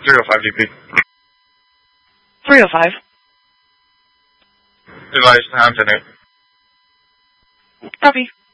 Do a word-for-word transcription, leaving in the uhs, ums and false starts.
three oh five D P. three oh five. Device, Hampton eight. Copy.